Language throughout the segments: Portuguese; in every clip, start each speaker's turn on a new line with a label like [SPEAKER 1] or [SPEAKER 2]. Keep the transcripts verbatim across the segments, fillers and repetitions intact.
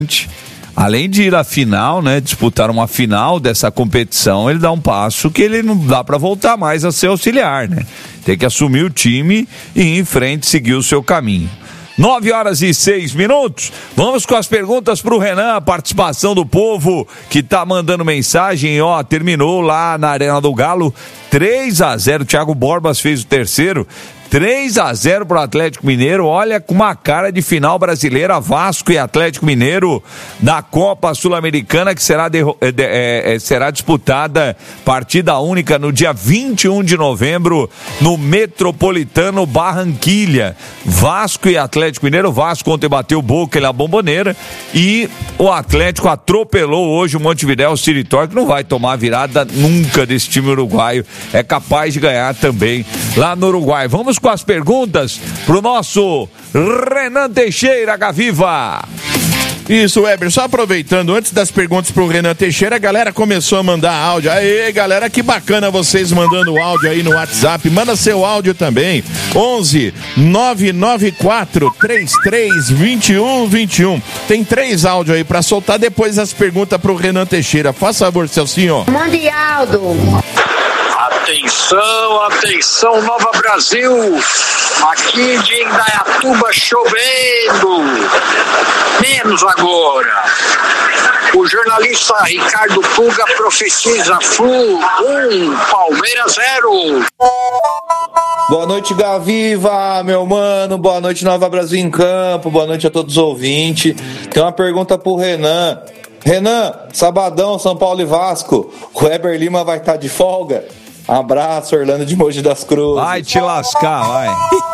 [SPEAKER 1] Além de ir à final, né, disputar uma final dessa competição, ele dá um passo que ele não dá para voltar mais a ser auxiliar, né? Tem que assumir o time e ir em frente, seguir o seu caminho. Nove horas e seis minutos. Vamos com as perguntas pro Renan, a participação do povo que tá mandando mensagem. Ó, terminou lá na Arena do Galo, três a zero. Thiago Borbas fez o terceiro. três a zero pro Atlético Mineiro, olha com uma cara de final brasileira, Vasco e Atlético Mineiro da Copa Sul-Americana, que será, de, é, é, será disputada partida única no dia vinte e um de novembro no Metropolitano Barranquilha. Vasco e Atlético Mineiro, Vasco ontem bateu o Boca na Bombonera e o Atlético atropelou hoje o Montevidéu City Torque, que não vai tomar virada nunca desse time uruguaio, é capaz de ganhar também lá no Uruguai. Vamos com as perguntas pro nosso Renan Teixeira, Gaviva.
[SPEAKER 2] Isso, Weber, só aproveitando, antes das perguntas pro Renan Teixeira, a galera começou a mandar áudio. Aê, galera, que bacana vocês mandando áudio aí no WhatsApp. Manda seu áudio também. onze nove nove quatro três três dois um dois um. Tem três áudios aí pra soltar, depois as perguntas pro Renan Teixeira. Faça favor, Celcinho.
[SPEAKER 3] Mande Aldo.
[SPEAKER 4] Atenção, atenção, Nova Brasil, aqui de Indaiatuba chovendo, menos agora. O jornalista Ricardo Puga profetiza Flu um, Palmeiras zero.
[SPEAKER 5] Boa noite, Gaviva, meu mano, boa noite, Nova Brasil em Campo, boa noite a todos os ouvintes. Tem uma pergunta pro Renan. Renan, sabadão, São Paulo e Vasco, o Weber Lima vai estar de folga? Abraço, Orlando de Mogi das Cruzes.
[SPEAKER 1] Vai te lascar, vai.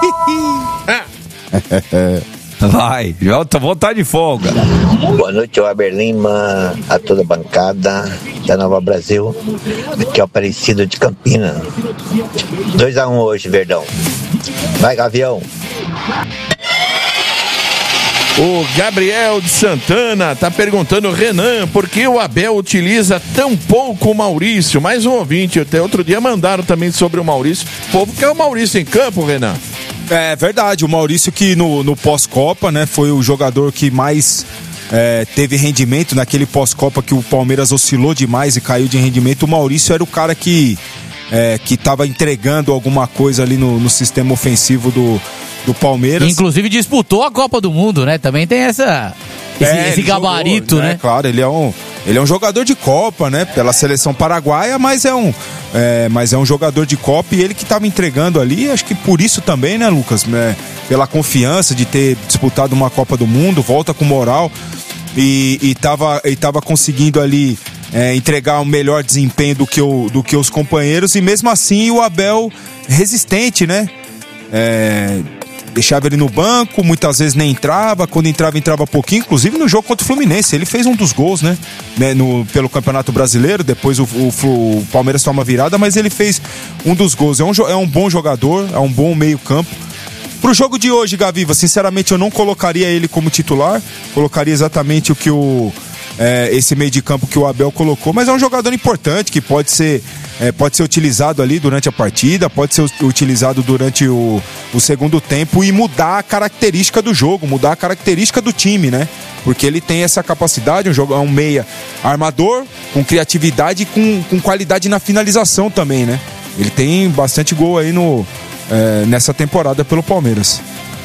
[SPEAKER 1] Vai, já vou estar de folga.
[SPEAKER 6] Boa noite, Weber Lima, a toda a bancada da Nova Brasil. Aqui é o Aparecido de Campina. dois a um hoje, Verdão. Vai, Gavião.
[SPEAKER 2] O Gabriel de Santana tá perguntando, Renan, por que o Abel utiliza tão pouco o Maurício? Mais um ouvinte, até outro dia mandaram também sobre o Maurício. O povo quer o Maurício em campo, Renan.
[SPEAKER 7] É verdade, o Maurício que no, no pós-Copa, né, foi o jogador que mais é, teve rendimento naquele pós-Copa que o Palmeiras oscilou demais e caiu de rendimento. O Maurício era o cara que é, que tava entregando alguma coisa ali no, no sistema ofensivo do do Palmeiras.
[SPEAKER 8] Inclusive disputou a Copa do Mundo, né? Também tem essa esse,
[SPEAKER 7] é,
[SPEAKER 8] esse gabarito, jogou, né?
[SPEAKER 7] né? Claro, ele é um ele é um jogador de Copa, né? Pela seleção paraguaia, mas é um é, mas é um jogador de Copa e ele que estava entregando ali, acho que por isso também, né, Lucas? É, pela confiança de ter disputado uma Copa do Mundo, volta com moral e, e, tava, e tava conseguindo ali é, entregar um melhor desempenho do que, o, do que os companheiros e mesmo assim o Abel resistente, né? É, deixava ele no banco, muitas vezes nem entrava, quando entrava, entrava pouquinho, inclusive no jogo contra o Fluminense, ele fez um dos gols, né, né no, pelo Campeonato Brasileiro, depois o, o, o Palmeiras toma virada, mas ele fez um dos gols, é um, é um bom jogador, é um bom meio campo. Pro jogo de hoje, Gaviva, sinceramente eu não colocaria ele como titular, colocaria exatamente o que o É, esse meio de campo que o Abel colocou, mas é um jogador importante que pode ser, é, pode ser utilizado ali durante a partida, pode ser utilizado durante o, o segundo tempo e mudar a característica do jogo, mudar a característica do time, né? Porque ele tem essa capacidade, um, jogo, um meia armador, com criatividade e com, com qualidade na finalização também, né? Ele tem bastante gol aí no, é, nessa temporada pelo Palmeiras.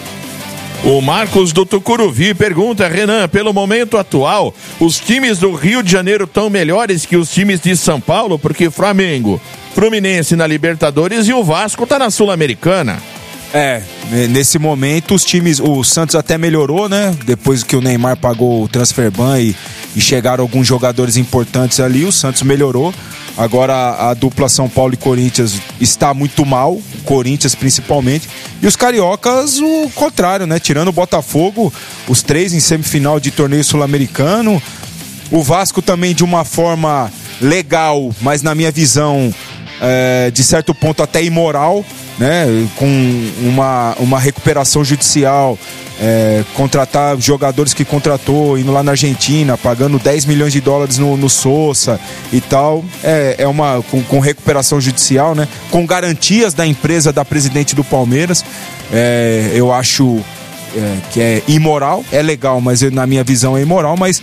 [SPEAKER 2] O Marcos do Tucuruvi pergunta, Renan, pelo momento atual, os times do Rio de Janeiro estão melhores que os times de São Paulo? Porque Flamengo, Fluminense na Libertadores e o Vasco tá na Sul-Americana.
[SPEAKER 7] É, nesse momento os times, o Santos até melhorou, né? Depois que o Neymar pagou o transfer ban e, e chegaram alguns jogadores importantes ali, o Santos melhorou. Agora a, a dupla São Paulo e Corinthians está muito mal, Corinthians principalmente, e os cariocas o contrário, né? Tirando o Botafogo, os três em semifinal de torneio sul-americano, o Vasco também de uma forma legal, mas na minha visão é, de certo ponto até imoral, né? Com uma, uma recuperação judicial, é, contratar jogadores que contratou, indo lá na Argentina, pagando dez milhões de dólares no, no Sousa e tal, é, é uma com, com recuperação judicial, né? Com garantias da empresa da presidente do Palmeiras, é, eu acho é, que é imoral, é legal, mas eu, na minha visão é imoral, mas